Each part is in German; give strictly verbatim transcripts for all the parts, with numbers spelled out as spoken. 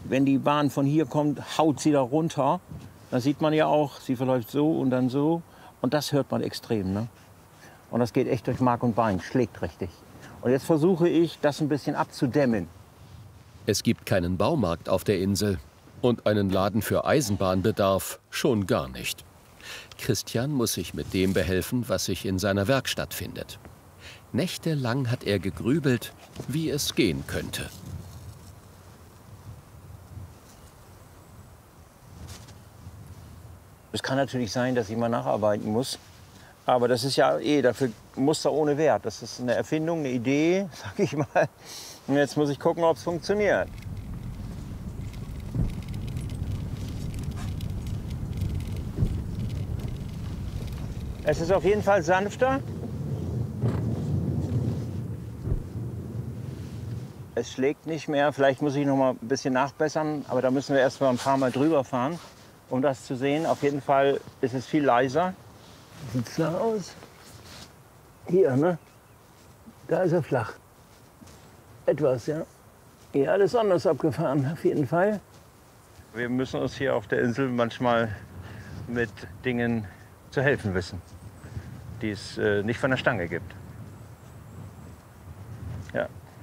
wenn die Bahn von hier kommt, haut sie da runter. Da sieht man ja auch, sie verläuft so und dann so. Und das hört man extrem, ne? Und das geht echt durch Mark und Bein, schlägt richtig. Und jetzt versuche ich, das ein bisschen abzudämmen. Es gibt keinen Baumarkt auf der Insel und einen Laden für Eisenbahnbedarf schon gar nicht. Christian muss sich mit dem behelfen, was sich in seiner Werkstatt findet. Nächtelang hat er gegrübelt, wie es gehen könnte. Es kann natürlich sein, dass ich mal nacharbeiten muss. Aber das ist ja eh dafür Muster ohne Wert. Das ist eine Erfindung, eine Idee, sag ich mal. Und jetzt muss ich gucken, ob es funktioniert. Es ist auf jeden Fall sanfter. Es schlägt nicht mehr. Vielleicht muss ich noch mal ein bisschen nachbessern. Aber da müssen wir erst mal ein paar Mal drüber fahren, um das zu sehen. Auf jeden Fall ist es viel leiser. Sieht's da aus? Hier, ne? Da ist er flach. Etwas, ja. Hier alles anders abgefahren, auf jeden Fall. Wir müssen uns hier auf der Insel manchmal mit Dingen zu helfen wissen, die es äh, nicht von der Stange gibt. Ja.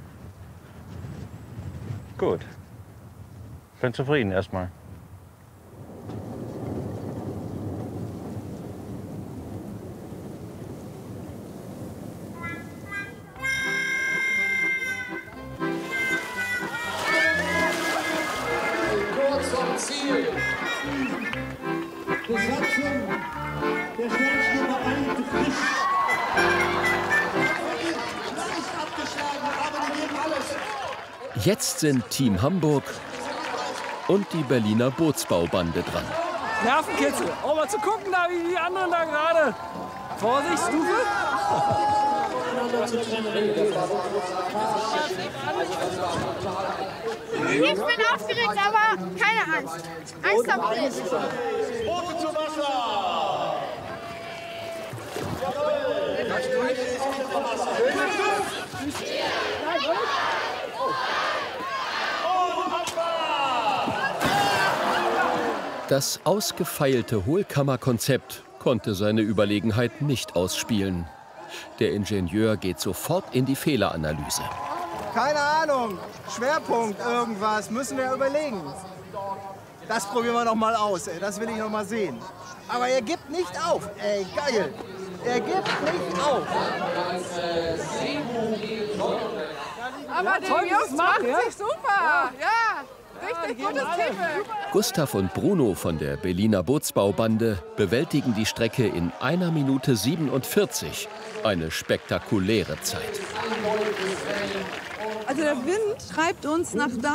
Gut. Ich bin zufrieden erstmal. Ziel. Besatzung der Sternschnuppe eingetrifft. Leicht abgeschlagen, aber die geben alles. Jetzt sind Team Hamburg und die Berliner Bootsbaubande dran. Nervenkitzel, auch mal zu gucken, da, wie die anderen da gerade. Vorsicht, Stufe. Ich bin aufgeregt, aber keine Angst. Angst habe ich nicht. Boote zu Wasser! Jawohl! Das durch ist unter Wasser. Das ausgefeilte Hohlkammerkonzept konnte seine Überlegenheit nicht ausspielen. Der Ingenieur geht sofort in die Fehleranalyse. Keine Ahnung, Schwerpunkt, irgendwas, müssen wir überlegen. Das probieren wir noch mal aus, ey. Das will ich noch mal sehen. Aber er gibt nicht auf, ey, geil. Er gibt nicht auf. Aber der Jungs macht sich super, ja. Richtig gutes Teamwork. Gustav und Bruno von der Berliner Bootsbaubande bewältigen die Strecke in einer Minute siebenundvierzig. Eine spektakuläre Zeit. Also der Wind treibt uns nach da.